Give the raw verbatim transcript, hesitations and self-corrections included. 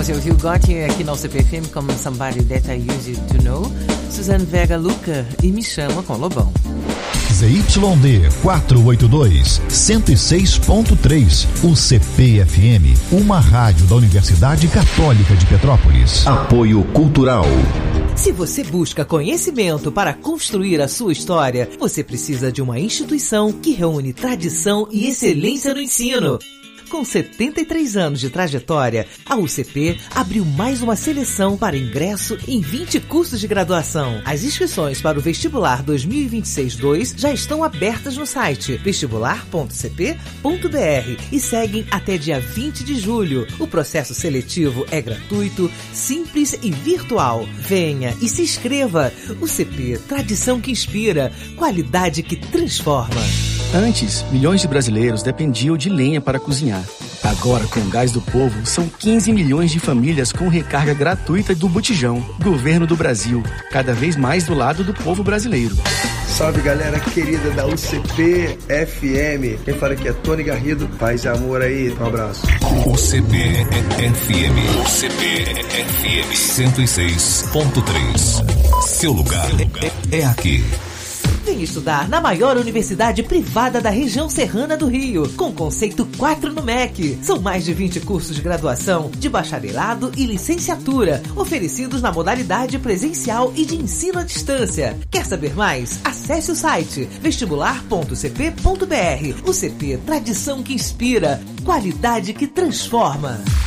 você ouviu Gotti aqui na U C P F M como Somebody That I Used to Know, Suzane Vega Luca e Me Chama com Lobão. Z Y D quatrocentos e oitenta e dois, cento e seis ponto três, U C P F M, uma rádio da Universidade Católica de Petrópolis. Apoio Cultural. Se você busca conhecimento para construir a sua história, você precisa de uma instituição que reúne tradição e excelência no ensino. Com setenta e três anos de trajetória, a U C P abriu mais uma seleção para ingresso em vinte cursos de graduação. As inscrições para o Vestibular dois mil e vinte e seis dois já estão abertas no site vestibular ponto c p ponto b r e seguem até dia vinte de julho. O processo seletivo é gratuito, simples e virtual. Venha e se inscreva. U C P, tradição que inspira, qualidade que transforma. Antes, milhões de brasileiros dependiam de lenha para cozinhar. Agora, com o Gás do Povo, são quinze milhões de famílias com recarga gratuita do Botijão. Governo do Brasil, cada vez mais do lado do povo brasileiro. Salve, galera querida da U C P F M. Quem fala aqui é Tony Garrido. Paz e amor aí. Um abraço. U C P F M. U C P F M cento e seis ponto três. Seu lugar é, é aqui. Vem estudar na maior universidade privada da região serrana do Rio, com conceito quatro no M E C. São mais de vinte cursos de graduação, de bacharelado e licenciatura, oferecidos na modalidade presencial e de ensino à distância. Quer saber mais? Acesse o site vestibular ponto c p ponto b r. U C P, tradição que inspira, qualidade que transforma.